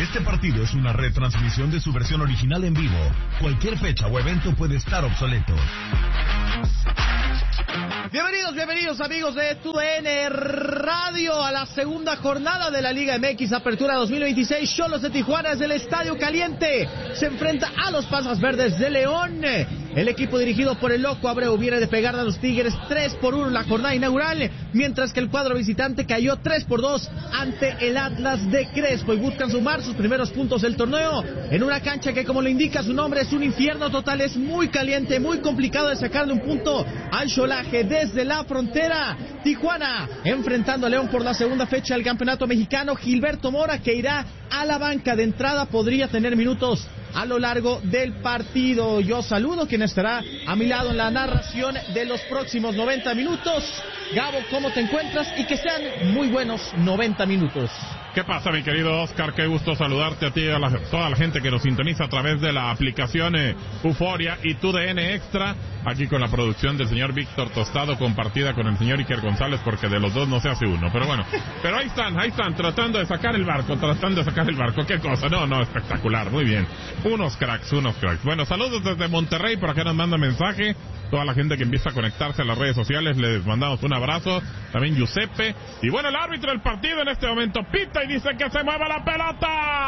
Este partido es una retransmisión de su versión original en vivo. Cualquier fecha o evento puede estar obsoleto. Bienvenidos amigos de TUDN Radio a la segunda jornada de la Liga MX Apertura 2026. Xolos de Tijuana desde el Estadio Caliente se enfrenta a los Panzas Verdes de León. El equipo dirigido por el Loco Abreu viene de pegarle a los Tigres 3-1 en la jornada inaugural, mientras que el cuadro visitante cayó 3-2 ante el Atlas de Crespo y buscan sumar sus primeros puntos del torneo en una cancha que, como lo indica su nombre, es un infierno total. Es muy caliente, muy complicado de sacarle un punto al Xolaje desde la frontera. Tijuana enfrentando a León por la segunda fecha del campeonato mexicano. Gilberto Mora, que irá a la banca de entrada, podría tener minutos a lo largo del partido. Yo saludo quien estará a mi lado en la narración de los próximos 90 minutos. Gabo, ¿cómo te encuentras? Y que sean muy buenos 90 minutos. ¿Qué pasa, mi querido Oscar? Qué gusto saludarte a ti y a toda la gente que nos sintoniza a través de la aplicación Euforia y TUDN Extra, aquí con la producción del señor Víctor Tostado, compartida con el señor Iker González, porque de los dos no se hace uno. Pero bueno, pero ahí están, tratando de sacar el barco. Qué cosa, no, espectacular, muy bien. Unos cracks. Bueno, saludos desde Monterrey, por acá nos manda mensaje. Toda la gente que empieza a conectarse a las redes sociales, les mandamos un abrazo. También Giuseppe. Y bueno, el árbitro del partido en este momento pita y dice que se mueva la pelota.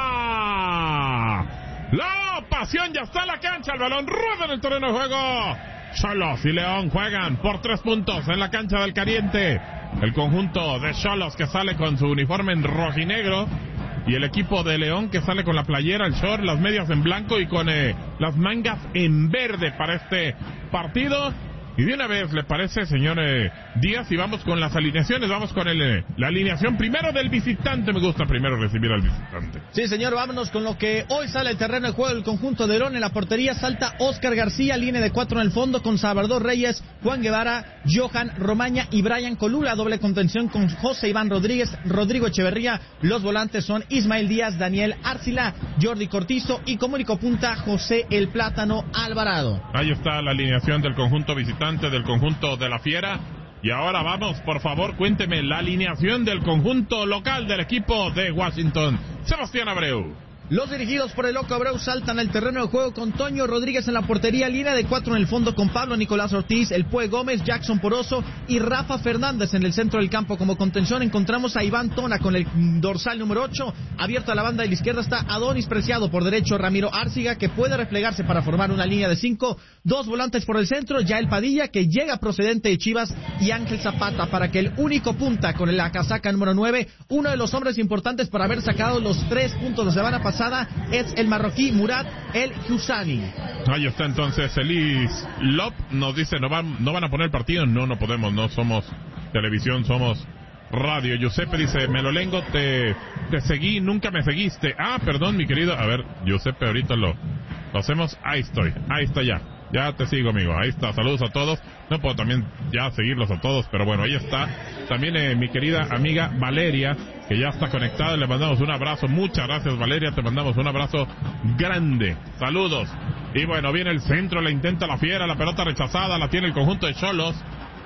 La pasión ya está en la cancha. El balón rueda en el terreno de juego. Xolos y León juegan por 3 puntos en la cancha del Caliente. El conjunto de Xolos que sale con su uniforme en rojinegro. Y el equipo de León que sale con la playera, el short, las medias en blanco y con las mangas en verde para este partido. Y de una vez, ¿le parece, señor Díaz? Y vamos con las alineaciones, vamos con la alineación primero del visitante. Me gusta primero recibir al visitante. Sí, señor, vámonos con lo que hoy sale al terreno de juego del conjunto de León. En la portería salta Oscar García, línea de 4 en el fondo con Salvador Reyes, Juan Guevara, Johan Romaña y Brian Colula. Doble contención con José Iván Rodríguez, Rodrigo Echeverría. Los volantes son Ismael Díaz, Daniel Arcila, Jordi Cortizo y como único punta José El Plátano Alvarado. Ahí está la alineación del conjunto visitante, del conjunto de la Fiera. Y ahora vamos, por favor, cuénteme la alineación del conjunto local del equipo de Washington. Sebastián Abreu. Los dirigidos por el Loco Abreu saltan al terreno de juego con Toño Rodríguez en la portería, línea de 4 en el fondo con Pablo Nicolás Ortiz, El Pue Gómez, Jackson Poroso y Rafa Fernández en el centro del campo. Como contención encontramos a Iván Tona con el dorsal número 8, abierto a la banda de la izquierda está Adonis Preciado, por derecho Ramiro Árciga, que puede replegarse para formar una línea de 5, 2 volantes por el centro, Yael Padilla, que llega procedente de Chivas, y Ángel Zapata, para que el único punta con la casaca número 9, uno de los hombres importantes para haber sacado los 3 puntos la semana pasada, es el marroquí Murat El Husani. Ahí está entonces Elis Lop, nos dice, no van a poner partido. No podemos, no somos televisión, somos radio. Giuseppe dice, Melolengo, te seguí, nunca me seguiste. Perdón, mi querido. A ver, Giuseppe, ahorita lo hacemos. Ahí está ya te sigo, amigo. Ahí está, saludos a todos. No puedo también ya seguirlos a todos, pero bueno, ahí está. También mi querida amiga Valeria, que ya está conectada, le mandamos un abrazo. Muchas gracias, Valeria, te mandamos un abrazo grande. Saludos. Y bueno, viene el centro, la intenta la Fiera, la pelota rechazada, la tiene el conjunto de Xolos.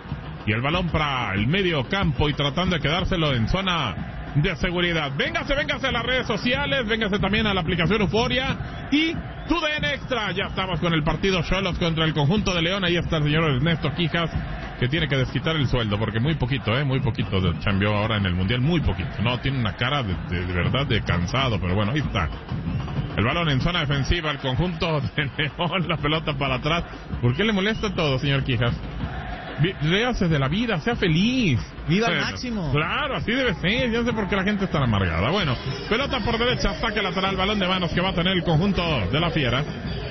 Y el balón para el medio campo y tratando de quedárselo en zona de seguridad. Véngase a las redes sociales, véngase también a la aplicación Euforia y TUDN Extra. Ya estamos con el partido Xolos contra el conjunto de León. Ahí está el señor Ernesto Quijas, que tiene que desquitar el sueldo, porque muy poquito chambeó ahora en el Mundial, muy poquito. No, tiene una cara de verdad de cansado, pero bueno, ahí está. El balón en zona defensiva, el conjunto de León, la pelota para atrás. ¿Por qué le molesta todo, señor Quijas? Réase de la vida, sea feliz. Viva al máximo. Claro, así debe ser. Ya sé por qué la gente está amargada. Bueno, pelota por derecha, saque lateral, balón de manos que va a tener el conjunto de la Fiera.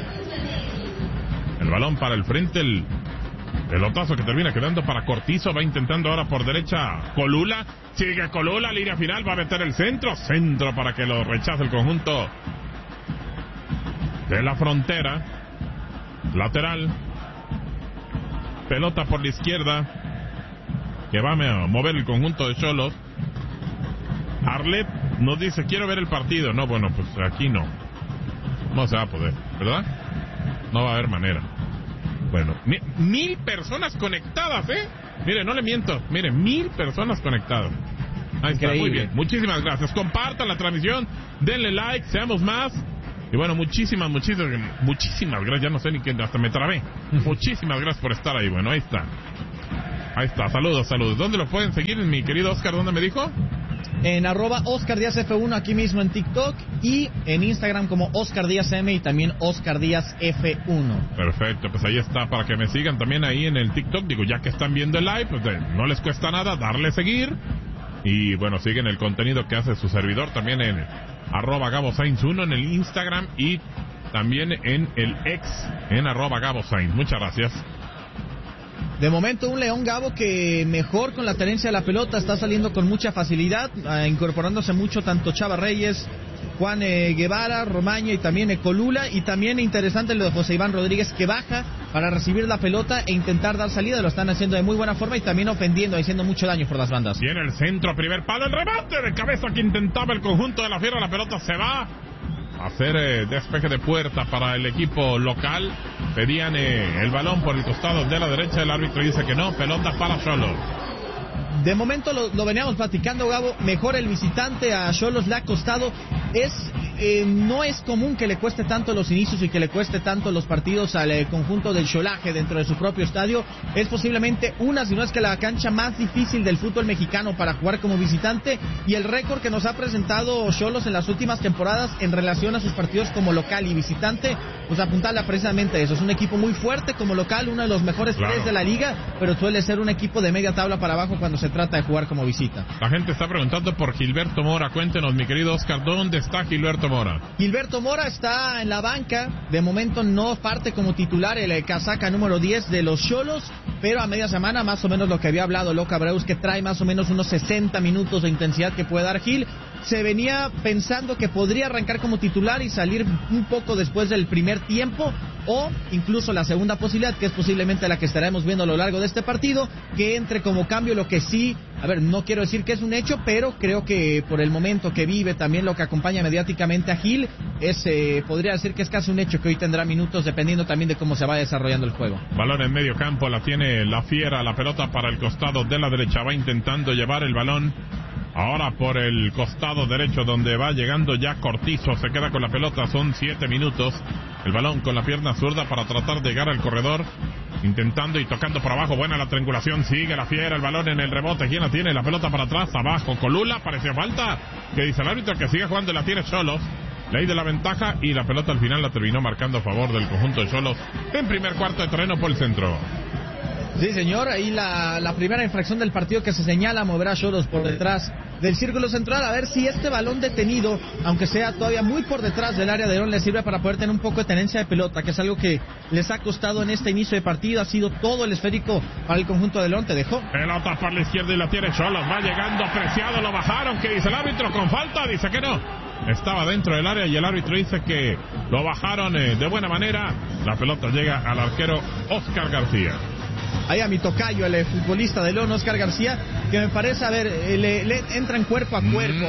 El balón para el frente, el pelotazo que termina quedando para Cortizo. Va intentando ahora por derecha Colula. Sigue Colula, línea final, va a meter el centro para que lo rechace el conjunto de la Frontera. Lateral. Pelota por la izquierda que va a mover el conjunto de Xolos. Arlet nos dice, quiero ver el partido. No, bueno, pues aquí no se va a poder, ¿verdad? No va a haber manera. Bueno, 1000 personas conectadas, Mire, no le miento. Mire, 1000 personas conectadas. Ahí está, muy bien. Muchísimas gracias. Compartan la transmisión, denle like, seamos más. Y bueno, muchísimas gracias. Ya no sé ni qué, hasta me trabé. Muchísimas gracias por estar ahí. Bueno, ahí está. Saludos. ¿Dónde lo pueden seguir, mi querido Oscar? ¿Dónde me dijo? En @Oscar Díaz F1 aquí mismo en TikTok y en Instagram como Oscar Díaz M y también Oscar Díaz F1. Perfecto, pues ahí está, para que me sigan también ahí en el TikTok. Digo, ya que están viendo el live, pues no les cuesta nada darle seguir. Y bueno, siguen el contenido que hace su servidor también en @GaboSainz1 en el Instagram y también en el X en @GaboSainz. Muchas gracias. De momento un León, Gabo, que mejor con la tenencia de la pelota, está saliendo con mucha facilidad, incorporándose mucho tanto Chava Reyes, Juan Guevara, Romaño y también Colula, y también interesante lo de José Iván Rodríguez, que baja para recibir la pelota e intentar dar salida. Lo están haciendo de muy buena forma y también ofendiendo, haciendo mucho daño por las bandas. Y en el centro, primer palo, el remate de cabeza que intentaba el conjunto de la Fiera. La pelota se va a hacer despeje de puerta para el equipo local. Pedían el balón por el costado de la derecha. El árbitro dice que no, pelota para Xolos. De momento lo veníamos platicando, Gabo, mejor el visitante. A Xolos le ha costado. No es común que le cueste tanto los inicios y que le cueste tanto los partidos al conjunto del Xolaje dentro de su propio estadio. Es posiblemente si no es que la cancha más difícil del fútbol mexicano para jugar como visitante, y el récord que nos ha presentado Xolos en las últimas temporadas en relación a sus partidos como local y visitante, pues apuntarla precisamente a eso. Es un equipo muy fuerte como local, uno de los mejores tres de la liga, pero suele ser un equipo de media tabla para abajo cuando se trata de jugar como visita. La gente está preguntando por Gilberto Mora. Cuéntenos, mi querido Oscar, ¿dónde está Gilberto Mora? Gilberto Mora está en la banca, de momento no parte como titular el casaca número 10 de los Xolos, pero a media semana más o menos lo que había hablado Loca Breus, que trae más o menos unos 60 minutos de intensidad que puede dar Gil. Se venía pensando que podría arrancar como titular y salir un poco después del primer tiempo, o incluso la segunda posibilidad, que es posiblemente la que estaremos viendo a lo largo de este partido, que entre como cambio. Lo que sí, no quiero decir que es un hecho, pero creo que por el momento que vive, también lo que acompaña mediáticamente a Gil, podría decir que es casi un hecho que hoy tendrá minutos, dependiendo también de cómo se va desarrollando el juego. Balón en medio campo, la tiene la Fiera, la pelota para el costado de la derecha, va intentando llevar el balón ahora por el costado derecho, donde va llegando ya Cortizo, se queda con la pelota, son 7 minutos, el balón con la pierna zurda para tratar de llegar al corredor, intentando y tocando por abajo, buena la triangulación, sigue la Fiera, el balón en el rebote, ¿quién la tiene? La pelota para atrás, abajo, Colula, pareció falta, que dice el árbitro que sigue jugando, la tiene Xolos, ley de la ventaja, y la pelota al final la terminó marcando a favor del conjunto de Xolos en primer cuarto de terreno por el centro. Sí, señor, ahí la primera infracción del partido que se señala, moverá a Xolos por detrás del círculo central, a ver si este balón detenido, aunque sea todavía muy por detrás del área de León, le sirve para poder tener un poco de tenencia de pelota, que es algo que les ha costado en este inicio de partido. Ha sido todo el esférico para el conjunto de León. Te dejó pelota para la izquierda y la tiene Xolos, va llegando Preciado, lo bajaron, que dice el árbitro, con falta, dice que no, estaba dentro del área y el árbitro dice que lo bajaron de buena manera. La pelota llega al arquero Oscar García. Ahí a mi tocayo, el futbolista de León, Oscar García, que me parece, le entran cuerpo a cuerpo.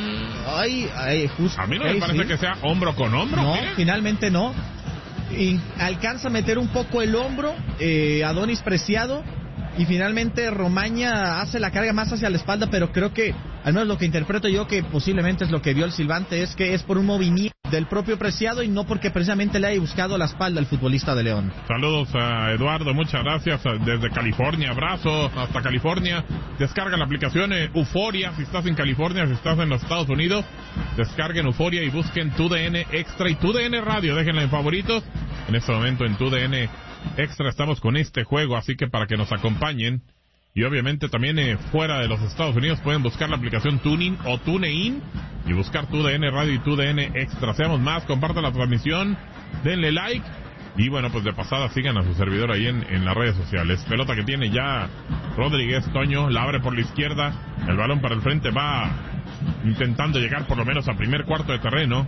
Justo. A mí no me parece que sea hombro con hombro. No, finalmente no. Y alcanza a meter un poco el hombro Adonis Preciado, y finalmente Romaña hace la carga más hacia la espalda, pero creo que, al menos lo que interpreto yo, que posiblemente es lo que vio el silbante, es que es por un movimiento del propio Preciado y no porque precisamente le haya buscado la espalda al futbolista de León. Saludos a Eduardo, muchas gracias desde California, abrazo hasta California. Descarga la aplicación Euforia si estás en California, si estás en los Estados Unidos, descarguen Euforia y busquen TUDN Extra y TUDN Radio, déjenla en favoritos. En este momento en TUDN Extra estamos con este juego, así que para que nos acompañen, y obviamente también fuera de los Estados Unidos pueden buscar la aplicación TuneIn o TuneIn y buscar TUDN Radio y TUDN Extra. Seamos más, compartan la transmisión, denle like y bueno, pues de pasada sigan a su servidor ahí en las redes sociales. Pelota que tiene ya Rodríguez Toño, la abre por la izquierda, el balón para el frente, va intentando llegar por lo menos a primer cuarto de terreno.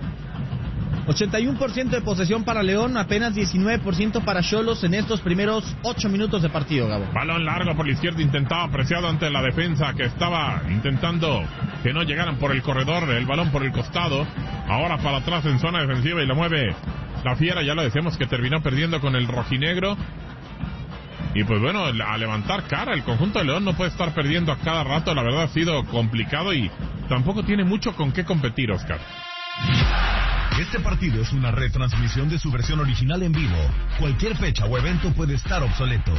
81% de posesión para León, apenas 19% para Xolos en estos primeros 8 minutos de partido, Gabo. Balón largo por la izquierda, intentaba Preciado ante la defensa que estaba intentando que no llegaran por el corredor, el balón por el costado, ahora para atrás en zona defensiva y la mueve la Fiera, ya lo decíamos que terminó perdiendo con el rojinegro. Y pues bueno, a levantar cara, el conjunto de León no puede estar perdiendo a cada rato, la verdad ha sido complicado y tampoco tiene mucho con qué competir, Oscar. Este partido es una retransmisión de su versión original en vivo. Cualquier fecha o evento puede estar obsoleto.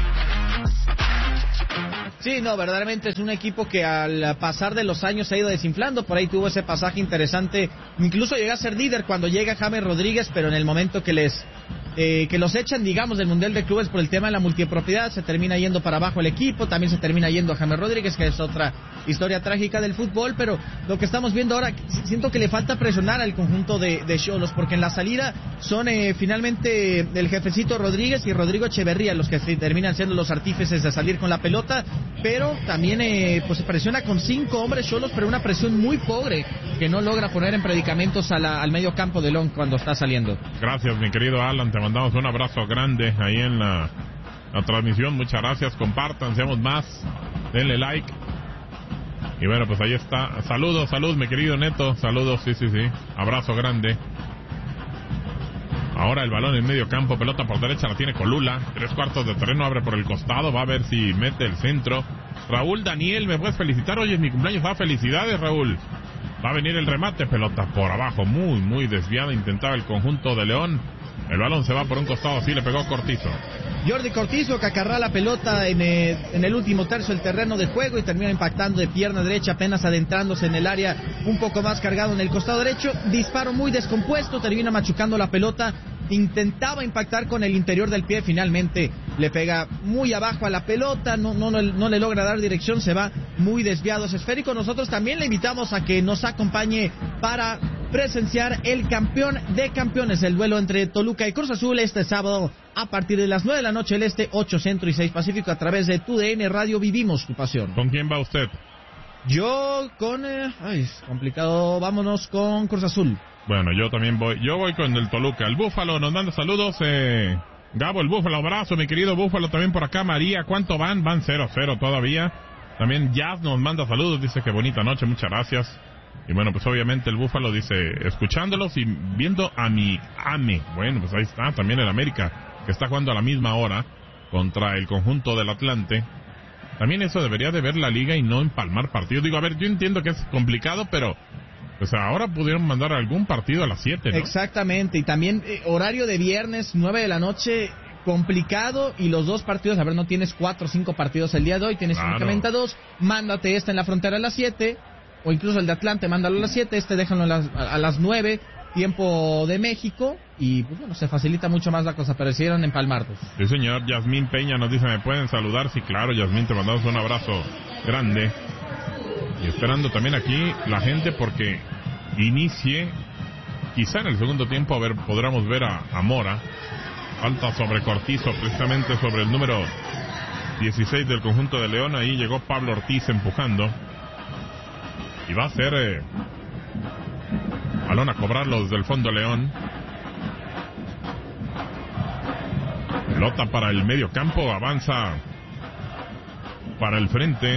Sí, no, verdaderamente es un equipo que al pasar de los años se ha ido desinflando. Por ahí tuvo ese pasaje interesante. Incluso llegó a ser líder cuando llega James Rodríguez, pero en el momento que los echan, digamos, del Mundial de Clubes por el tema de la multipropiedad, se termina yendo para abajo el equipo, también se termina yendo a James Rodríguez, que es otra historia trágica del fútbol, pero lo que estamos viendo ahora, siento que le falta presionar al conjunto de Xolos, porque en la salida son finalmente el jefecito Rodríguez y Rodrigo Echeverría los que terminan siendo los artífices de salir con la pelota, pero también pues se presiona con 5 hombres Xolos, pero una presión muy pobre que no logra poner en predicamentos al medio campo de León cuando está saliendo. Gracias, mi querido Alan, te mandamos un abrazo grande ahí en la transmisión, muchas gracias, compartan, seamos más, denle like. Y bueno, pues ahí está, saludos, mi querido Neto, saludos, sí, abrazo grande. Ahora el balón en medio campo, pelota por derecha, la tiene Colula, 3/4 de terreno, abre por el costado, va a ver si mete el centro. Raúl Daniel, ¿me puedes felicitar? Hoy es mi cumpleaños, felicidades, Raúl. Va a venir el remate, pelota por abajo, muy desviada, intentaba el conjunto de León. El balón se va por un costado, sí le pegó Cortizo. Jordi Cortizo que acarrea la pelota en el último tercio del terreno de juego y termina impactando de pierna derecha, apenas adentrándose en el área, un poco más cargado en el costado derecho. Disparo muy descompuesto, termina machucando la pelota. Intentaba impactar con el interior del pie, finalmente le pega muy abajo a la pelota, no le logra dar dirección, se va muy desviado ese esférico. Nosotros también le invitamos a que nos acompañe para presenciar el campeón de campeones, el duelo entre Toluca y Cruz Azul este sábado a partir de las 9 de la noche el este, 8 centro y 6 pacífico, a través de TUDN Radio. Vivimos tu pasión. ¿Con quién va usted? Yo con... es complicado, vámonos con Cruz Azul. Bueno, yo también voy con el Toluca. El Búfalo nos manda saludos, Gabo, el Búfalo, abrazo, mi querido Búfalo, también por acá. María, ¿cuánto van? Van 0-0 todavía. También Jazz nos manda saludos, dice que bonita noche, muchas gracias. Y bueno, pues obviamente el Búfalo dice, escuchándolos y viendo a mi AME. Bueno, pues ahí está, también el América, que está jugando a la misma hora contra el conjunto del Atlante. También eso debería de ver la liga y no empalmar partidos. Digo, a ver, yo entiendo que es complicado, pero pues ahora pudieron mandar algún partido a las 7, ¿no? Exactamente, y también horario de viernes, 9 de la noche, complicado, y los dos partidos, a ver, no tienes 4 o 5 partidos el día de hoy, tienes únicamente 2, mándate en la frontera a las 7, o incluso el de Atlante, mándalo a las 7, déjalo a las 9, tiempo de México, y pues, bueno, se facilita mucho más la cosa, pero decidieron empalmarlos. Sí, señor. Yasmín Peña nos dice, ¿me pueden saludar? Sí, claro, Yasmín, te mandamos un abrazo grande. Y esperando también aquí la gente porque inicie, quizá en el segundo tiempo, a ver, podremos ver a Mora, falta sobre Cortizo, precisamente sobre el número 16 del conjunto de León. Ahí llegó Pablo Ortiz empujando, y va a ser balón a cobrar los del fondo León. Pelota para el medio campo, avanza para el frente.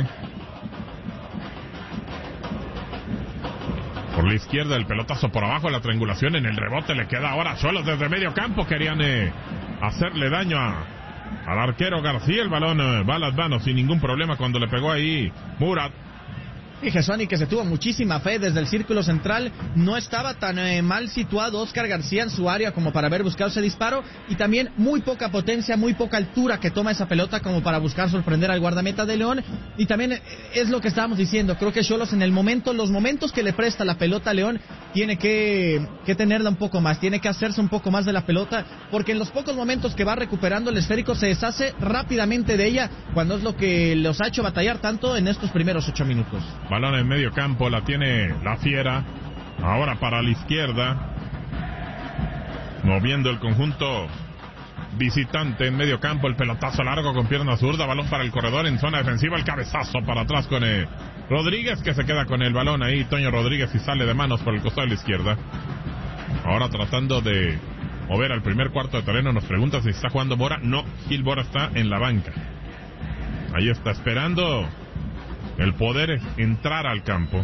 Por la izquierda, el pelotazo por abajo, la triangulación en el rebote, le queda ahora a Xolos desde medio campo. Querían hacerle daño al arquero García. El balón va a las manos sin ningún problema cuando le pegó ahí Murat. Y Gesoni, que se tuvo muchísima fe desde el círculo central, no estaba tan mal situado Oscar García en su área como para haber buscado ese disparo, y también muy poca potencia, muy poca altura que toma esa pelota como para buscar sorprender al guardameta de León. Y también es lo que estábamos diciendo, creo que Xolos en los momentos que le presta la pelota a León, tiene que tenerla un poco más, tiene que hacerse un poco más de la pelota, porque en los pocos momentos que va recuperando el esférico se deshace rápidamente de ella, cuando es lo que los ha hecho batallar tanto en estos primeros 8 minutos. Balón en medio campo, la tiene la Fiera, ahora para la izquierda, moviendo el conjunto visitante en medio campo, el pelotazo largo con pierna zurda, balón para el corredor en zona defensiva, el cabezazo para atrás con Rodríguez, que se queda con el balón ahí, Toño Rodríguez, y sale de manos por el costado de la izquierda. Ahora tratando de mover al primer cuarto de terreno, nos pregunta si está jugando Mora. No, Gil Mora está en la banca, ahí está esperando el poder entrar al campo.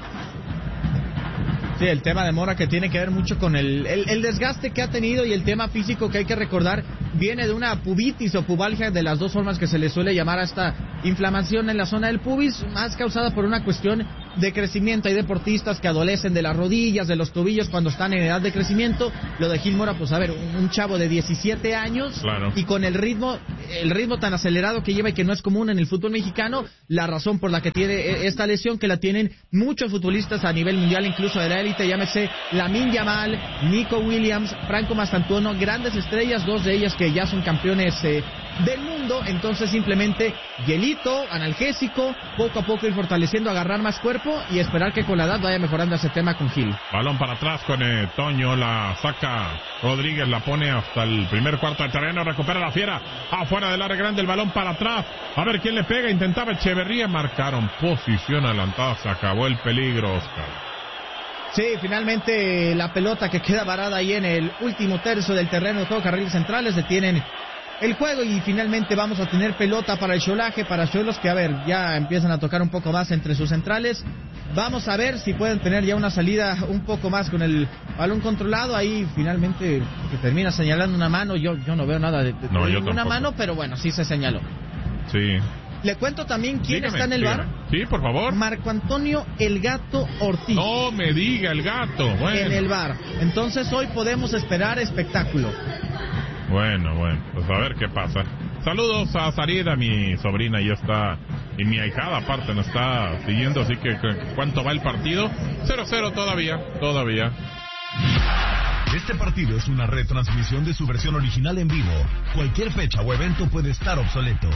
Sí, el tema de Mora, que tiene que ver mucho con el desgaste que ha tenido, y el tema físico, que hay que recordar viene de una pubitis o pubalgia, de las dos formas que se le suele llamar a esta inflamación en la zona del pubis, más causada por una cuestión de crecimiento. Hay deportistas que adolecen de las rodillas, de los tobillos cuando están en edad de crecimiento. Lo de Gil Mora, pues a ver, un chavo de 17 años, claro, y con el ritmo tan acelerado que lleva y que no es común en el fútbol mexicano, la razón por la que tiene esta lesión, que la tienen muchos futbolistas a nivel mundial, incluso de la élite, llámese Lamine Yamal, Nico Williams, Franco Mastantuono, grandes estrellas, dos de ellas que ya son campeones del mundo. Entonces simplemente hielito, analgésico, poco a poco ir fortaleciendo, agarrar más cuerpo y esperar que con la edad vaya mejorando ese tema con Gil. Balón para atrás con Toño, la saca Rodríguez, la pone hasta el primer cuarto de terreno, recupera la Fiera, afuera del área grande, el balón para atrás, a ver quién le pega, intentaba Echeverría, marcaron posición adelantada, se acabó el peligro, Oscar. Sí, finalmente la pelota que queda varada ahí en el último tercio del terreno de juego, carriles centrales, detienen el juego y finalmente vamos a tener pelota para el Xolaje, para Xolos, que a ver, ya empiezan a tocar un poco más entre sus centrales. Vamos a ver si pueden tener ya una salida un poco más con el balón controlado. Ahí finalmente que termina señalando una mano. Yo no veo nada de ninguna mano, pero bueno, sí se señaló. Sí. Le cuento también quién está en el bar. Sí, por favor. Marco Antonio El Gato Ortiz. No me diga El Gato. Bueno. En el bar. Entonces hoy podemos esperar espectáculo. Bueno, pues a ver qué pasa. Saludos a Sarida, mi sobrina, y está, y mi ahijada aparte nos está siguiendo, así que ¿cuánto va el partido? 0-0 todavía. Este partido es una retransmisión de su versión original en vivo. Cualquier fecha o evento puede estar obsoleto.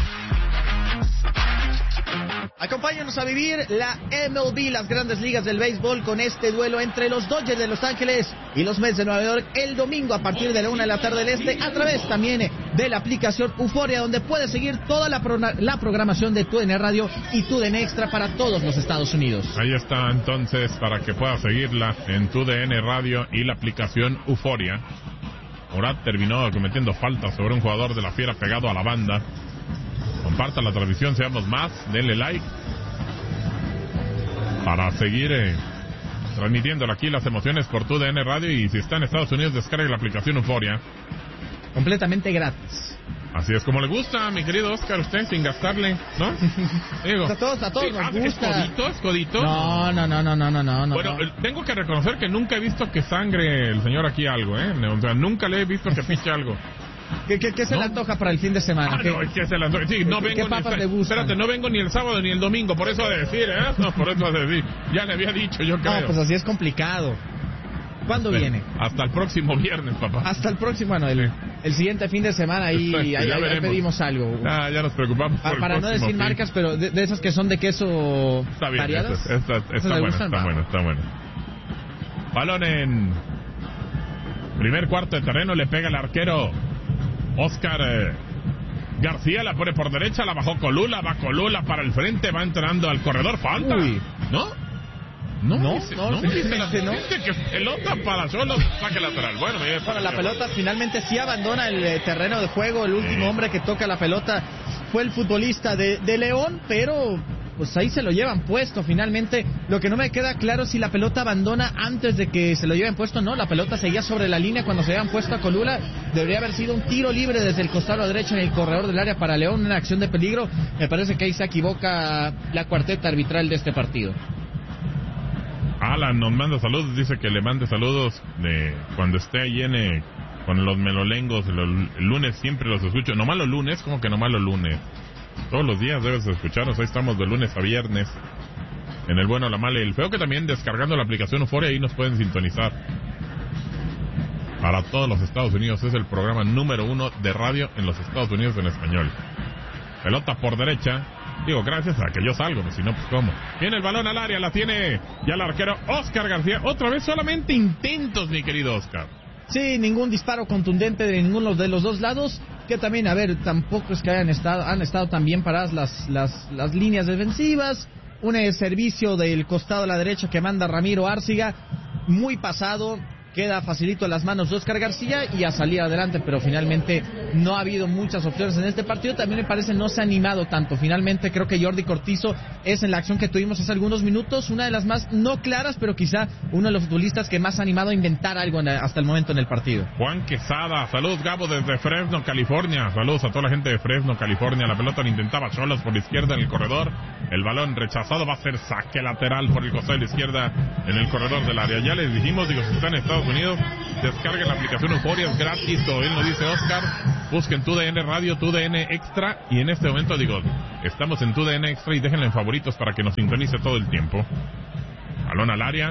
Acompáñanos a vivir la MLB, las grandes ligas del béisbol, con este duelo entre los Dodgers de Los Ángeles y los Mets de Nueva York el domingo a partir de la 1 de la tarde del este, a través también de la aplicación Euforia, donde puedes seguir toda la programación de TUDN Radio y TUDN Extra para todos los Estados Unidos. Ahí está entonces para que puedas seguirla en TUDN Radio y la aplicación Euforia. Morat terminó cometiendo falta sobre un jugador de la Fiera pegado a la banda. Compartan la transmisión, seamos más, denle like para seguir transmitiéndole aquí las emociones por TUDN Radio, y si está en Estados Unidos descargue la aplicación Euforia. Completamente gratis. Así es como le gusta a mi querido Oscar, usted sin gastarle, ¿no? Digo, a todos sí, nos gusta. ¿Es codito? No. Bueno, tengo que reconocer que nunca he visto que sangre el señor aquí algo, O sea, nunca le he visto que piche algo. ¿Qué se le antoja para el fin de semana? ¿Qué se le antoja? Sí, no vengo. ¿Qué papas le gustan? Espérate, no vengo ni el sábado ni el domingo, por eso de decir, No, por eso de decir. Ya le había dicho, yo creo. No, pues así es complicado. ¿Cuándo viene? Hasta el próximo viernes, papá. Hasta el próximo, bueno, el siguiente fin de semana ahí pedimos algo. Ya nos preocupamos para no decir marcas, pero de esas que son de queso está bien, variadas. Está bueno. Balón en primer cuarto de terreno, le pega el arquero Oscar García, la pone por derecha, la bajó Colula, va Colula para el frente, va entrando al corredor, falta. Uy. No, que pelota para solo saque lateral. Bueno, para la pelota finalmente sí abandona el terreno de juego. El último hombre que toca la pelota fue el futbolista de León, pero pues ahí se lo llevan puesto finalmente. Lo que no me queda claro es si la pelota abandona antes de que se lo lleven puesto. No, la pelota seguía sobre la línea cuando se habían puesto a Colula. Debería haber sido un tiro libre desde el costado derecho en el corredor del área para León, una acción de peligro. Me parece que ahí se equivoca la cuarteta arbitral de este partido. Alan nos manda saludos, dice que le mande saludos de cuando esté ahí con los melolengos. El lunes siempre los escucho. Nomás los lunes, ¿cómo que nomás los lunes? Todos los días debes escucharnos. Ahí estamos de lunes a viernes en el bueno, la mala y el feo, que también descargando la aplicación Euforia ahí nos pueden sintonizar. Para todos los Estados Unidos es el programa número 1 de radio en los Estados Unidos en español. Pelota por derecha. Digo, gracias a que yo salgo, pues si no, pues cómo. Viene el balón al área, la tiene ya el arquero Oscar García. Otra vez solamente intentos, mi querido Oscar. Sí, ningún disparo contundente de ninguno de los dos lados. Que también, a ver, tampoco es que han estado tan bien paradas las líneas defensivas. Un servicio del costado a la derecha que manda Ramiro Árciga, muy pasado. Queda facilito en las manos de Oscar García y a salir adelante, pero finalmente no ha habido muchas opciones en este partido. También me parece no se ha animado tanto. Finalmente creo que Jordi Cortizo es en la acción que tuvimos hace algunos minutos una de las más no claras, pero quizá uno de los futbolistas que más ha animado a inventar algo hasta el momento en el partido. Juan Quesada, saludos Gabo desde Fresno, California. Saludos a toda la gente de Fresno, California. La pelota la intentaba Xolos por la izquierda en el corredor. El balón rechazado, va a ser saque lateral por el costado de la izquierda en el corredor del área. Ya les dijimos, si están en Estados Unidos, descarguen la aplicación Euforia, es gratis, todo bien lo dice Oscar. Busquen TUDN Radio, TUDN Extra, y en este momento estamos en TUDN Extra y déjenlo en favoritos para que nos sintonice todo el tiempo. Balón al área.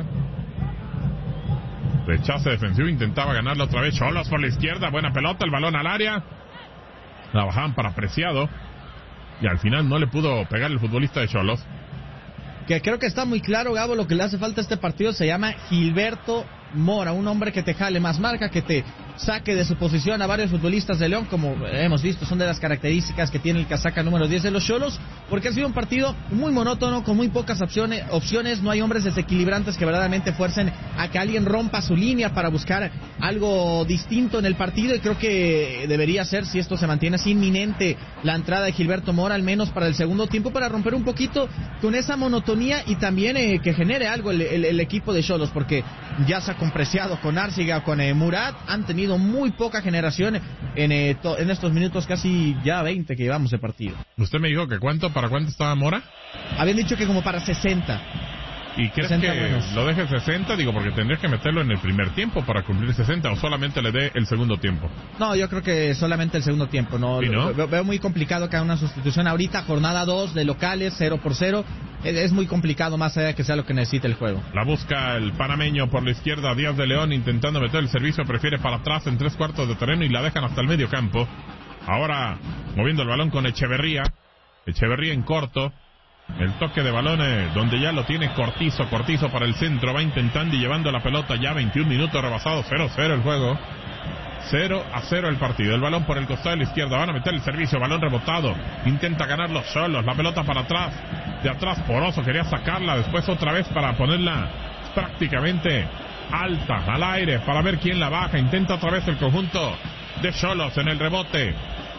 Rechace defensivo, intentaba ganarla otra vez Xolos por la izquierda, buena pelota, el balón al área. La bajaban para Preciado y al final no le pudo pegar el futbolista de Xolos. Que creo que está muy claro, Gabo, lo que le hace falta a este partido se llama Gilberto Mora, un hombre que te jale más marca, que te saque de su posición a varios futbolistas de León, como hemos visto, son de las características que tiene el casaca número 10 de los Xolos, porque ha sido un partido muy monótono, con muy pocas opciones, no hay hombres desequilibrantes que verdaderamente fuercen a que alguien rompa su línea para buscar algo distinto en el partido, y creo que debería ser, si esto se mantiene así, inminente la entrada de Gilberto Mora, al menos para el segundo tiempo, para romper un poquito con esa monotonía y también que genere algo el equipo de Xolos, porque ya se ha compreciado con Arciga, con Murat, han tenido muy poca generación en estos minutos, casi ya 20 que llevamos de partido. ¿Usted me dijo que para cuánto estaba Mora? Habían dicho que como para 60. ¿Y crees que buenos lo deje 60? Digo, porque tendrías que meterlo en el primer tiempo para cumplir 60, o solamente le dé el segundo tiempo. No, yo creo que solamente el segundo tiempo. No, ¿Sí, no? Veo muy complicado que haga una sustitución ahorita, jornada 2 de locales, 0-0. Es muy complicado, más allá de que sea lo que necesita el juego. La busca el panameño por la izquierda, Díaz de León intentando meter el servicio, prefiere para atrás en 3/4 de terreno y la dejan hasta el medio campo. Ahora moviendo el balón con Echeverría en corto. El toque de balón donde ya lo tiene Cortizo para el centro, va intentando y llevando la pelota, ya 21 minutos rebasados, 0-0 el juego, 0-0 el partido. El balón por el costado de la izquierda, van a meter el servicio, balón rebotado, intenta ganarlo Xolos, la pelota para atrás, de atrás Poroso quería sacarla, después otra vez para ponerla prácticamente alta, al aire, para ver quién la baja, intenta otra vez el conjunto de Xolos en el rebote.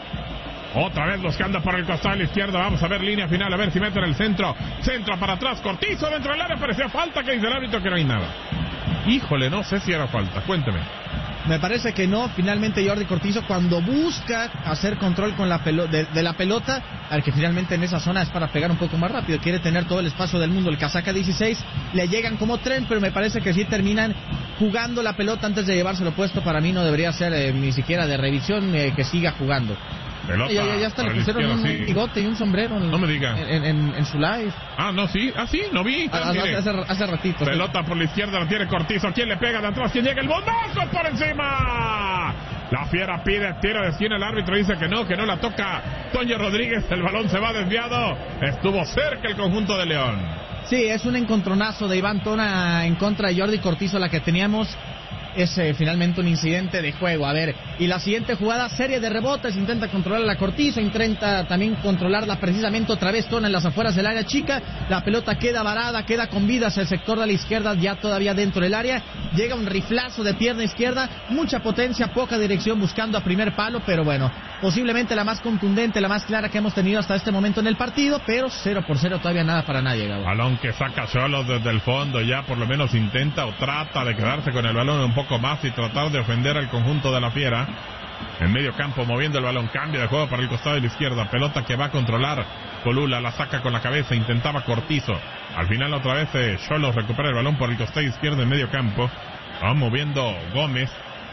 Otra vez buscando por el costado de la izquierda, vamos a ver línea final, a ver si meten el centro para atrás, Cortizo dentro del área, parecía falta, que dice el árbitro que no hay nada. Híjole, no sé si era falta, cuénteme. Me parece que no, finalmente Jordi Cortizo cuando busca hacer control con la de la pelota, al que finalmente en esa zona es para pegar un poco más rápido, quiere tener todo el espacio del mundo, el casaca 16, le llegan como tren, pero me parece que sí terminan jugando la pelota antes de llevárselo puesto, para mí no debería ser ni siquiera de revisión, que siga jugando. Pelota ya hasta le pusieron un bigote y un sombrero. No me diga. En su live. Ah, no, sí. Ah, sí, no vi. Hace ratito. Pelota por la izquierda, la tiene Cortizo. ¿Quién le pega de atrás? ¿Quién llega? ¡El bombazo por encima! La Fiera pide tiro de esquina. El árbitro dice que no la toca Toño Rodríguez. El balón se va desviado. Estuvo cerca el conjunto de León. Sí, es un encontronazo de Iván Tona en contra de Jordi Cortizo, la que teníamos. Es finalmente un incidente de juego. A ver, y la siguiente jugada, serie de rebotes, intenta controlar la Cortizo, intenta también controlarla precisamente otra vez Tona en las afueras del área chica, la pelota queda varada, queda con vida hacia el sector de la izquierda, ya todavía dentro del área, llega un riflazo de pierna izquierda, mucha potencia, poca dirección buscando a primer palo, pero bueno, posiblemente la más contundente, la más clara que hemos tenido hasta este momento en el partido, pero 0-0 todavía nada para nadie, Gabo. Balón que saca Xolos desde el fondo, ya por lo menos intenta o trata de quedarse con el balón un poco más y tratar de ofender al conjunto de la Fiera. En medio campo moviendo el balón, cambio de juego para el costado de la izquierda, pelota que va a controlar Colula, la saca con la cabeza, intentaba Cortizo, al final otra vez Xolos recupera el balón por el costado izquierdo en medio campo, va moviendo Gómez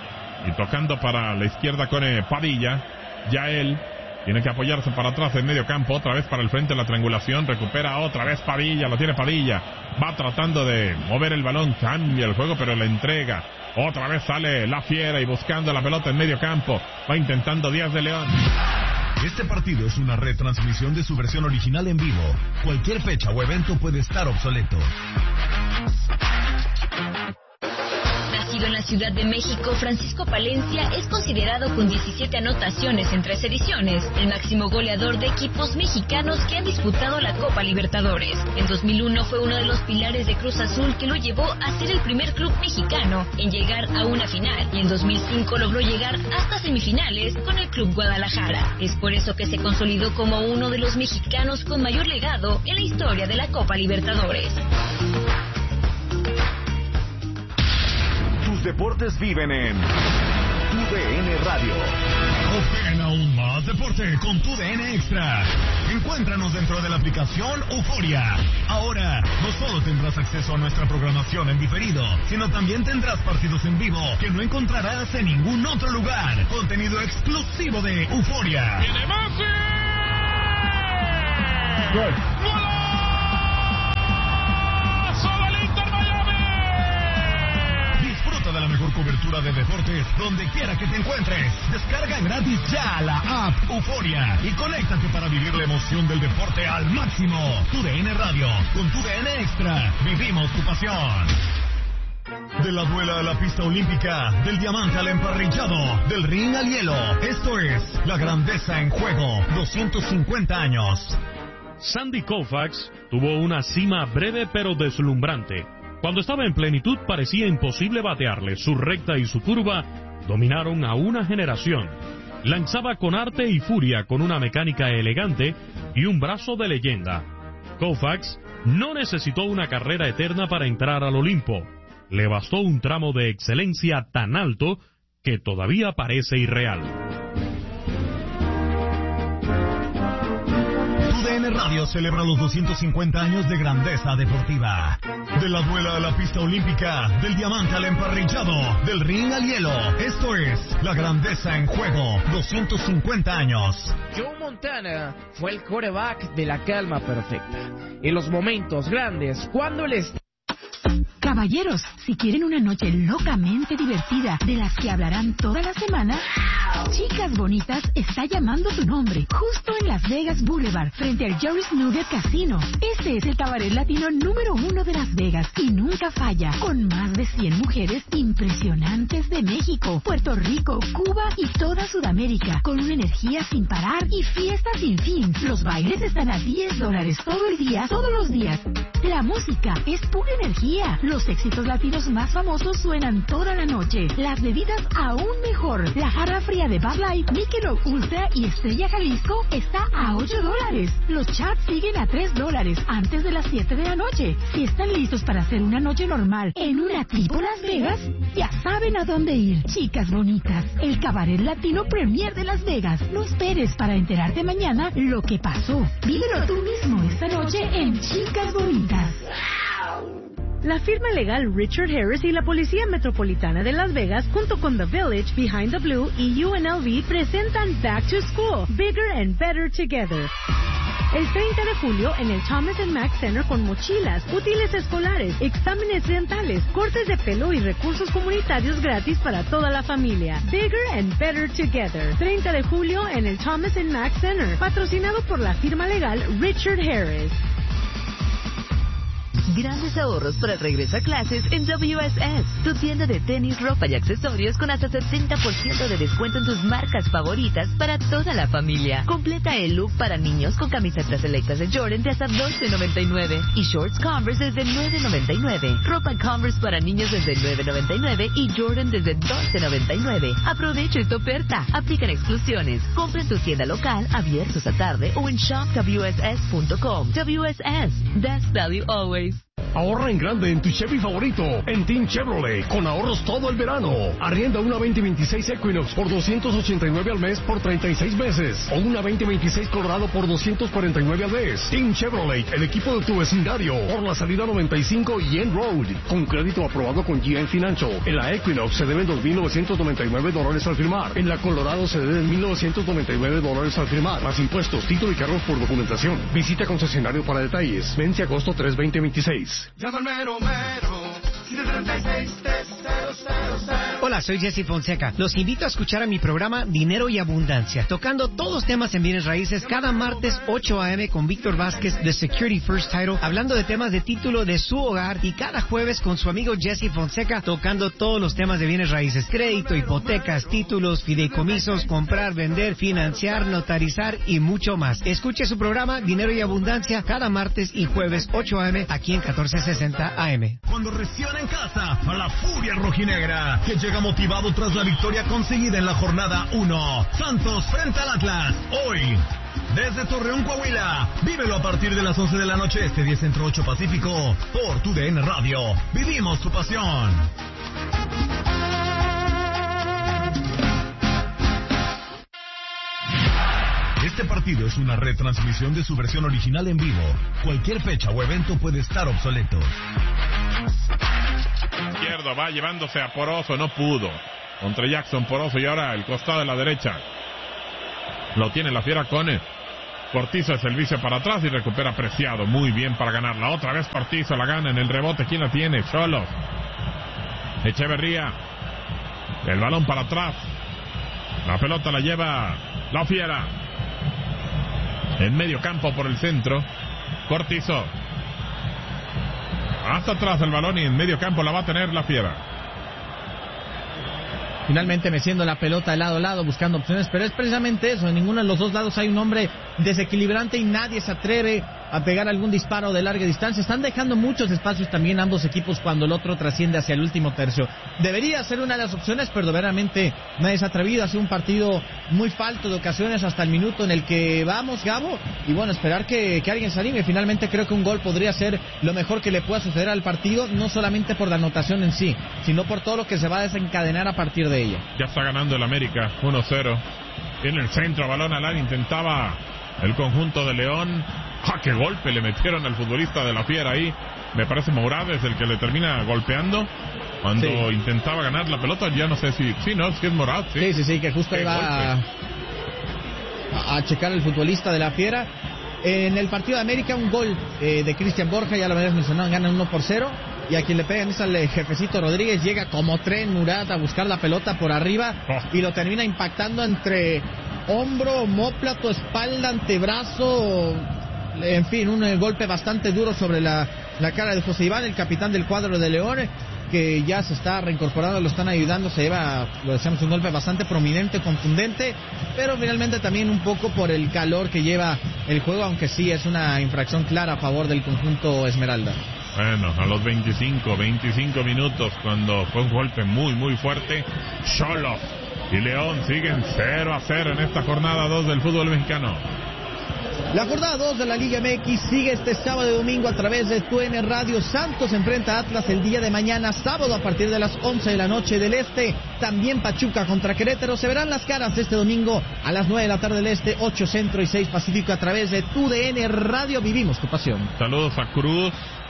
y tocando para la izquierda con Padilla, ya él tiene que apoyarse para atrás en medio campo, otra vez para el frente de la triangulación, recupera otra vez Padilla, lo tiene Padilla, va tratando de mover el balón, cambia el juego pero la entrega, otra vez sale la Fiera y buscando la pelota en medio campo, va intentando Díaz de León. Este partido es una retransmisión de su versión original en vivo. Cualquier fecha o evento puede estar obsoleto. Nacido en la Ciudad de México, Francisco Palencia, es considerado con 17 anotaciones en 3 ediciones, el máximo goleador de equipos mexicanos que han disputado la Copa Libertadores. En 2001 fue uno de los pilares de Cruz Azul que lo llevó a ser el primer club mexicano en llegar a una final, y en 2005 logró llegar hasta semifinales con el Club Guadalajara. Es por eso que se consolidó como uno de los mexicanos con mayor legado en la historia de la Copa Libertadores. Tus deportes viven en TUDN Radio. Obtén aún más deporte con TUDN Extra. Encuéntranos dentro de la aplicación Euforia. Ahora, no solo tendrás acceso a nuestra programación en diferido, sino también tendrás partidos en vivo que no encontrarás en ningún otro lugar. Contenido exclusivo de Euforia. ¡Viene Messi! ¡Gol! De la mejor cobertura de deportes donde quiera que te encuentres. Descarga gratis ya la app Euforia y conéctate para vivir la emoción del deporte al máximo. TUDN Radio, con TUDN Extra, vivimos tu pasión. De la duela a la pista olímpica, del diamante al emparrillado, del ring al hielo, esto es La Grandeza en Juego, 250 años. Sandy Koufax tuvo una cima breve pero deslumbrante. Cuando estaba en plenitud parecía imposible batearle. Su recta y su curva dominaron a una generación. Lanzaba con arte y furia, con una mecánica elegante y un brazo de leyenda. Koufax no necesitó una carrera eterna para entrar al Olimpo. Le bastó un tramo de excelencia tan alto que todavía parece irreal. TUDN Radio celebra los 250 años de grandeza deportiva. De la duela a la pista olímpica, del diamante al emparrillado, del ring al hielo, esto es La Grandeza en Juego, 250 años. Joe Montana fue el quarterback de la calma perfecta. En los momentos grandes, cuando el Caballeros, si quieren una noche locamente divertida, de las que hablarán toda la semana, Chicas Bonitas está llamando tu nombre, justo en Las Vegas Boulevard, frente al Jerry's Nugget Casino. Este es el cabaret latino número 1 de Las Vegas y nunca falla, con más de 100 mujeres impresionantes de México, Puerto Rico, Cuba y toda Sudamérica, con una energía sin parar y fiestas sin fin. Los bailes están a $10 todo el día, todos los días. La música es pura energía. Los éxitos latinos más famosos suenan toda la noche. Las bebidas aún mejor. La jarra fría de Bud Light, Michelob Ultra y Estrella Jalisco está a $8. Los chats siguen a $3 antes de las 7 de la noche. Si están listos para hacer una noche normal en una tipo Las Vegas, ya saben a dónde ir. Chicas Bonitas, el cabaret latino premier de Las Vegas. No esperes para enterarte mañana lo que pasó. Vívelo tú mismo esta noche en Chicas Bonitas. La firma legal Richard Harris y la Policía Metropolitana de Las Vegas, junto con The Village, Behind the Blue y UNLV, presentan Back to School, Bigger and Better Together. El 30 de julio en el Thomas & Mack Center con mochilas, útiles escolares, exámenes dentales, cortes de pelo y recursos comunitarios gratis para toda la familia. Bigger and Better Together. 30 de julio en el Thomas & Mack Center, patrocinado por la firma legal Richard Harris. Grandes ahorros para el regreso a clases en WSS, tu tienda de tenis, ropa y accesorios con hasta 70% de descuento en tus marcas favoritas para toda la familia. Completa el look para niños con camisetas selectas de Jordan de hasta $12.99 y shorts Converse desde $9.99. Ropa Converse para niños desde $9.99 y Jordan desde $12.99. Aprovecha esta oferta. Aplican exclusiones. Compra en tu tienda local, abiertos a tarde o en shopwss.com. WSS, best value always. Ahorra en grande en tu Chevy favorito, en Team Chevrolet, con ahorros todo el verano. Arrienda una 2026 Equinox por $289 al mes por 36 meses. O una 2026 Colorado por $249 al mes. Team Chevrolet, el equipo de tu vecindario, por la salida 95 y End Road. Con crédito aprobado con GM Financial. En la Equinox se deben $2.999 al firmar. En la Colorado se deben $1.999 al firmar. Más impuestos, título y cargos por documentación. Visita concesionario para detalles. Vence agosto 3, 2026. Llama al mero mero, 736-3000. Hola, Hola, soy Jesse Fonseca. Los invito a escuchar a mi programa Dinero y Abundancia, tocando todos los temas en bienes raíces cada martes 8 a.m. con Víctor Vázquez de Security First Title, hablando de temas de título de su hogar, y cada jueves con su amigo Jesse Fonseca tocando todos los temas de bienes raíces: crédito, hipotecas, títulos, fideicomisos, comprar, vender, financiar, notarizar y mucho más. Escuche su programa Dinero y Abundancia cada martes y jueves 8 a.m. aquí en 1460 AM. Cuando reacciona en casa a la furia rojinegra, que llega motivado tras la victoria conseguida en la jornada 1. Santos frente al Atlas, hoy, desde Torreón, Coahuila. Vívelo a partir de las 11 de la noche, 10 Centro 8 Pacífico, por TUDN Radio. Vivimos tu pasión. Este partido es una retransmisión de su versión original en vivo. Cualquier fecha o evento puede estar obsoleto. Izquierdo va llevándose a Poroso, no pudo. Contra Jackson Poroso, y ahora el costado de la derecha. Lo tiene la Fiera con Cortizo, el servicio para atrás y recupera Preciado. Muy bien para ganarla. Otra vez Cortizo la gana en el rebote. ¿Quién la tiene? Xolos. Echeverría. El balón para atrás. La pelota la lleva la Fiera. En medio campo por el centro. Cortizo. Hasta atrás el balón y en medio campo la va a tener la Fiera. Finalmente meciendo la pelota de lado a lado, buscando opciones, pero es precisamente eso. En ninguno de los dos lados hay un hombre desequilibrante y nadie se atreve a pegar algún disparo de larga distancia. Están dejando muchos espacios también ambos equipos cuando el otro trasciende hacia el último tercio. Debería ser una de las opciones, pero verdaderamente nadie se ha atrevido. Ha sido un partido muy falto de ocasiones hasta el minuto en el que vamos, Gabo, y bueno, esperar que alguien se anime. Finalmente creo que un gol podría ser lo mejor que le pueda suceder al partido, no solamente por la anotación en sí, sino por todo lo que se va a desencadenar a partir de ella. Ya está ganando el América 1-0. En el centro, balón al área, intentaba el conjunto de León. ¡Ah, qué golpe le metieron al futbolista de la Fiera ahí! Me parece Morales el que le termina golpeando cuando intentaba ganar la pelota. Ya no sé si es Morales. Sí, que justo iba a checar el futbolista de la Fiera. En el partido de América, un gol de Cristian Borja, ya lo habías mencionado, ganan 1-0. Y a quien le pegan es al jefecito Rodríguez. Llega como tren Murat a buscar la pelota por arriba y lo termina impactando entre hombro, omóplato, espalda, antebrazo. En fin, un golpe bastante duro sobre la cara de José Iván, el capitán del cuadro de León, que ya se está reincorporando, lo están ayudando. Se lleva, lo decíamos, un golpe bastante prominente, contundente, pero finalmente también un poco por el calor que lleva el juego, aunque sí es una infracción clara a favor del conjunto Esmeralda. Bueno, a los 25 minutos, cuando fue un golpe muy fuerte, Xolos y León siguen 0-0 en esta jornada 2 del fútbol mexicano. La jornada 2 de la Liga MX sigue este sábado y domingo a través de TUDN Radio. Santos enfrenta a Atlas el día de mañana, sábado, a partir de las 11 de la noche del Este. También Pachuca contra Querétaro. Se verán las caras este domingo a las 9 de la tarde del Este, 8 Centro y 6 Pacífico, a través de TUDN Radio. Vivimos tu pasión. Saludos a Cruz,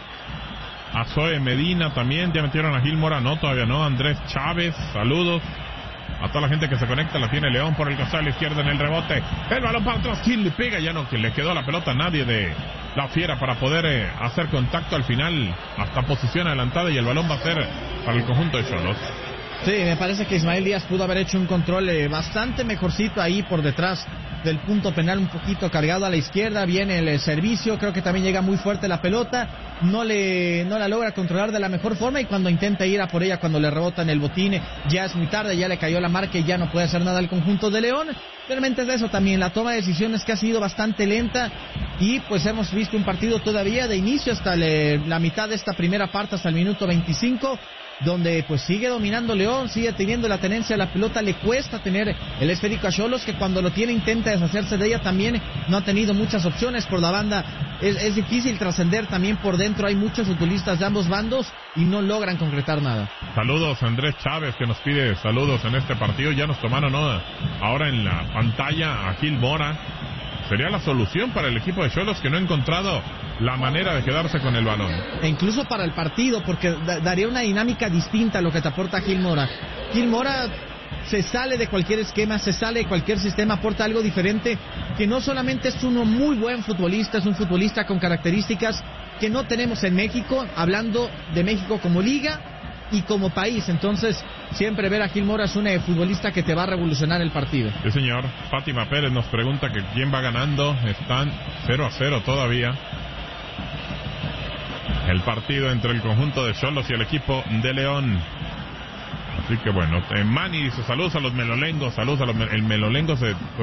a Zoe Medina también. Ya metieron a Gil Mora, no, todavía no. Andrés Chávez, saludos. A toda la gente que se conecta, la tiene León por el costado a la izquierda en el rebote. El balón para atrás, ¿quién le pega? Ya no, que le quedó la pelota a nadie de la Fiera para poder hacer contacto al final. Hasta posición adelantada y el balón va a ser para el conjunto de Xolos. Sí, me parece que Ismael Díaz pudo haber hecho un control bastante mejorcito ahí por detrás del punto penal, un poquito cargado a la izquierda. Viene el servicio, creo que también llega muy fuerte la pelota, no la logra controlar de la mejor forma, y cuando intenta ir a por ella, cuando le rebotan el botín, ya es muy tarde, ya le cayó la marca y ya no puede hacer nada el conjunto de León. Realmente es de eso también, la toma de decisiones que ha sido bastante lenta, y pues hemos visto un partido todavía de inicio hasta la mitad de esta primera parte, hasta el minuto 25, donde pues sigue dominando León, sigue teniendo la tenencia de la pelota. Le cuesta tener el esférico a Xolos, que cuando lo tiene intenta deshacerse de ella. También no ha tenido muchas opciones por la banda, es difícil trascender también por dentro. Hay muchos futbolistas de ambos bandos y no logran concretar nada. Saludos a Andrés Chávez, que nos pide saludos en este partido. Ya nos tomaron ahora en la pantalla a Gil Mora. Sería la solución para el equipo de Xolos, que no ha encontrado la manera de quedarse con el balón. E incluso para el partido, porque daría una dinámica distinta a lo que te aporta Gil Mora. Gil Mora se sale de cualquier esquema, se sale de cualquier sistema, aporta algo diferente, que no solamente es uno muy buen futbolista, es un futbolista con características que no tenemos en México, hablando de México como liga, y como país. Entonces, siempre ver a Gil Mora es un futbolista que te va a revolucionar el partido. Sí, señor. Fátima Pérez nos pregunta que quién va ganando. Están 0-0 todavía. El partido entre el conjunto de Xolos y el equipo de León. Así que bueno, Manny dice saludos a los melolengos, saludos a los el melolengo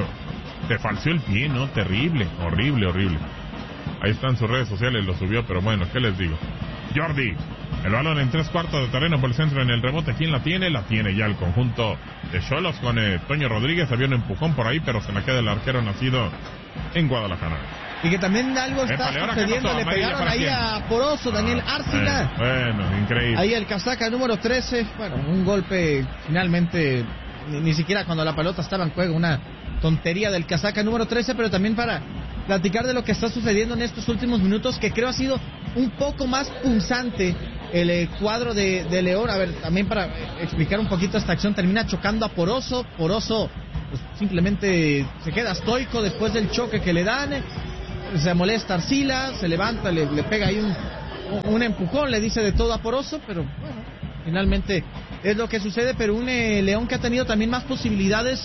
te falseó el pie, ¿no? Terrible, horrible. Ahí están sus redes sociales, lo subió, pero bueno, ¿qué les digo? Jordi, el balón en 3/4 de terreno por el centro en el rebote, ¿quién la tiene? La tiene ya el conjunto de Xolos con Toño Rodríguez, había un empujón por ahí, pero se la queda el arquero nacido en Guadalajara. Y que también algo está sucediendo, le pegaron ahí a Poroso, Daniel Arcila. Bueno, increíble. Ahí el casaca número 13, bueno, un golpe finalmente, ni siquiera cuando la pelota estaba en juego, una tontería del casaca número 13, pero también para platicar de lo que está sucediendo en estos últimos minutos, que creo ha sido un poco más punzante el cuadro de León. A ver, también para explicar un poquito esta acción, termina chocando a Poroso, pues, simplemente se queda estoico después del choque que le dan. Se molesta Arcila, se levanta, le pega ahí un empujón, le dice de todo a Poroso, pero bueno, finalmente es lo que sucede. Pero un León que ha tenido también más posibilidades.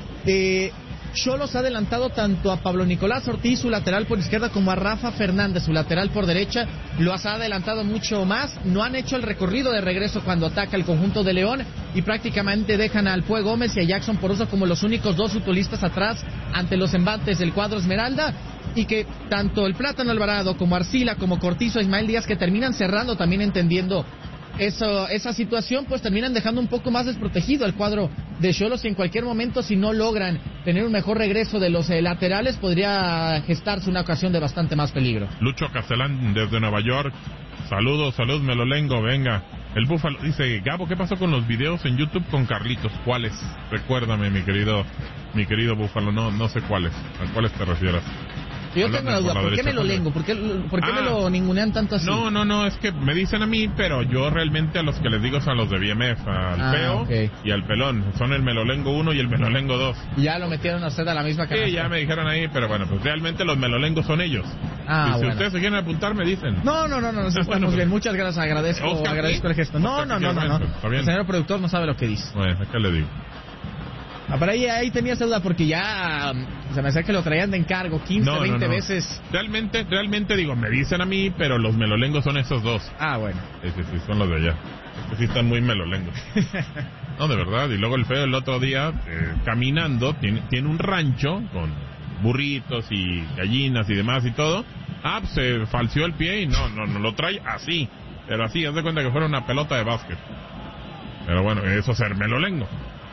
Xolos ha adelantado tanto a Pablo Nicolás Ortiz, su lateral por izquierda, como a Rafa Fernández, su lateral por derecha. Los ha adelantado mucho más. No han hecho el recorrido de regreso cuando ataca el conjunto de León y prácticamente dejan al Pue Gómez y a Jackson Poroso como los únicos dos futbolistas atrás ante los embates del cuadro Esmeralda. Y que tanto el Plátano Alvarado como Arcila, como Cortizo, Ismael Díaz, que terminan cerrando, también entendiendo esa situación, pues terminan dejando un poco más desprotegido el cuadro de Xolos, y en cualquier momento, si no logran tener un mejor regreso de los laterales, podría gestarse una ocasión de bastante más peligro. Lucho Castellán desde Nueva York, saludos Melolengo, venga. El Búfalo dice, Gabo, ¿qué pasó con los videos en YouTube con Carlitos? ¿Cuáles? Recuérdame, mi querido Búfalo, no sé cuáles, ¿a cuáles te refieres? Yo tengo una duda, ¿por qué Melolengo? ¿Por qué me lo ningunean tanto así? No, es que me dicen a mí, pero yo realmente a los que les digo son los de BMF, al Feo y al Pelón. Son el Melolengo 1 y el Melolengo 2. Ya lo metieron a usted a la misma canasta. Sí, ya me dijeron ahí, pero bueno, pues realmente los Melolengos son ellos. Y si ustedes se quieren apuntar, me dicen. No, estamos bien. Muchas gracias, agradezco el gesto. No. El señor productor no sabe lo que dice. Bueno, ¿qué le digo? Pero ahí tenía esa duda porque ya se me hacía que lo traían de encargo 20 veces. Realmente digo, me dicen a mí, pero los melolengos son esos dos. Ah, bueno. Sí, son los de allá. Es que sí están muy melolengos. No, de verdad. Y luego el Feo el otro día, caminando, tiene un rancho con burritos y gallinas y demás y todo. Se falseó el pie y no lo trae así. Pero así, haz de cuenta que fuera una pelota de básquet. Pero bueno, eso es ser melolengo.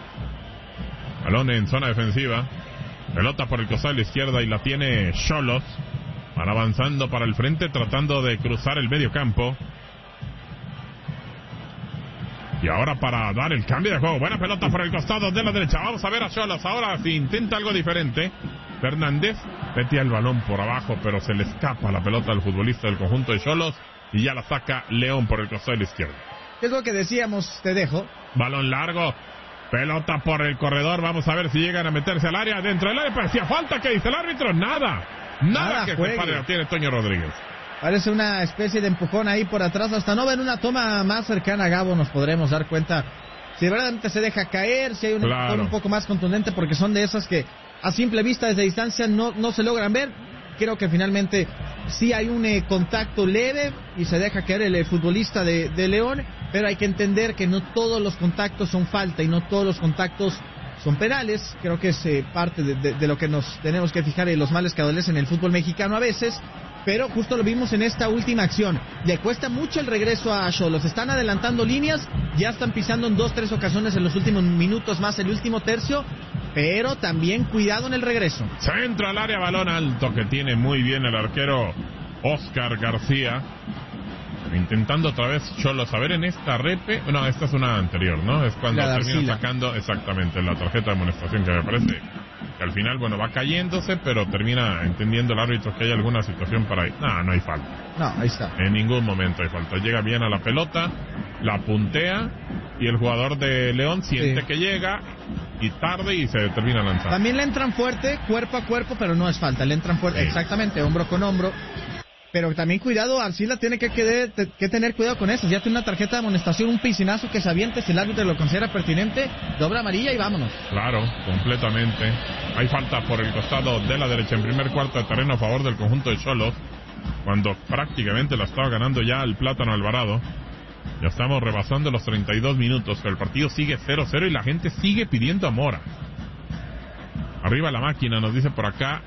Balón en zona defensiva. Pelota por el costado de la izquierda y la tiene Xolos. Van avanzando para el frente, tratando de cruzar el medio campo. Y ahora para dar el cambio de juego. Buena pelota por el costado de la derecha. Vamos a ver a Xolos. Ahora si intenta algo diferente. Fernández metía el balón por abajo, pero se le escapa la pelota al futbolista del conjunto de Xolos. Y ya la saca León por el costado de la izquierda. Es lo que decíamos, te dejo. Balón largo. Pelota por el corredor, vamos a ver si llegan a meterse al área, dentro del área, parecía falta, ¿qué dice el árbitro? Nada que se pare, tiene Toño Rodríguez. Parece una especie de empujón ahí por atrás, hasta no ver una toma más cercana a Gabo nos podremos dar cuenta si verdaderamente se deja caer, si hay un empujón un poco más contundente, porque son de esas que a simple vista desde distancia no se logran ver. Creo que finalmente sí hay un contacto leve y se deja caer el futbolista de León, pero hay que entender que no todos los contactos son falta y no todos los contactos son penales. Creo que es parte de lo que nos tenemos que fijar en los males que adolecen el fútbol mexicano a veces, pero justo lo vimos en esta última acción. Le cuesta mucho el regreso a Xolos, están adelantando líneas, ya están pisando en 2-3 ocasiones en los últimos minutos más el último tercio, pero también cuidado en el regreso. Centro al área, balón alto que tiene muy bien el arquero Oscar García. Intentando otra vez Xolos, a ver en esta repe, no, esta es una anterior, ¿no? Es cuando termina sacando exactamente la tarjeta de amonestación, que me parece que al final, bueno, va cayéndose, pero termina entendiendo el árbitro que hay alguna situación para ahí. No hay falta. No, ahí está. En ningún momento hay falta. Llega bien a la pelota, la puntea y el jugador de León siente que llega y tarde y se termina lanzando. También le entran fuerte, cuerpo a cuerpo, pero no es falta, le entran fuerte, exactamente, hombro con hombro. Pero también cuidado, Arcila tiene que tener cuidado con eso. Ya tiene una tarjeta de amonestación, un piscinazo que se aviente, si el árbitro lo considera pertinente, doble amarilla y vámonos. Claro, completamente. Hay falta por el costado de la derecha en primer cuarto de terreno a favor del conjunto de Xolos, cuando prácticamente la estaba ganando ya el Plátano Alvarado. Ya estamos rebasando los 32 minutos, pero el partido sigue 0-0 y la gente sigue pidiendo a Mora. Arriba la máquina, nos dice por acá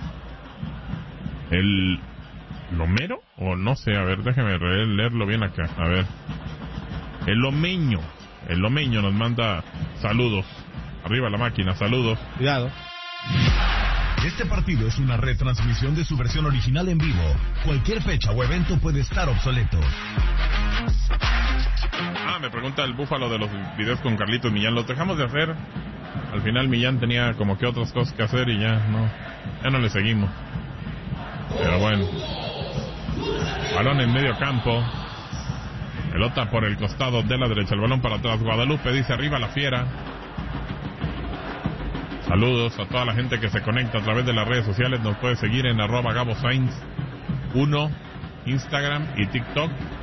el Lomero, o no sé, a ver, déjeme leerlo bien acá, a ver. El Lomeño nos manda saludos. Arriba la máquina, saludos. Cuidado. Este partido es una retransmisión de su versión original en vivo. Cualquier fecha o evento puede estar obsoleto. Me pregunta el Búfalo de los videos con Carlitos Millán. ¿Los dejamos de hacer? Al final Millán tenía como que otras cosas que hacer y ya no le seguimos. Pero bueno. Balón en medio campo. Pelota por el costado de la derecha. El balón para atrás. Guadalupe dice arriba la fiera. Saludos a toda la gente que se conecta a través de las redes sociales. Nos puede seguir en @GaboSainz1, Instagram y TikTok.